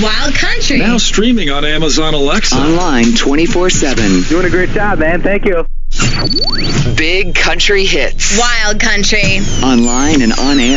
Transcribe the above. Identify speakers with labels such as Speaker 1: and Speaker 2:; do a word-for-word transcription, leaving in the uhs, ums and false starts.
Speaker 1: Wild Country.
Speaker 2: Now streaming on Amazon Alexa.
Speaker 3: Online twenty-four seven.
Speaker 4: Doing a great job, man. Thank you.
Speaker 3: Big Country Hits.
Speaker 1: Wild Country.
Speaker 3: Online and on air.